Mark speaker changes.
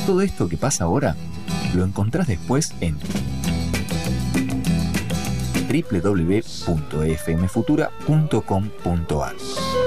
Speaker 1: Todo esto que pasa ahora lo encontrás después en www.fmfutura.com.ar.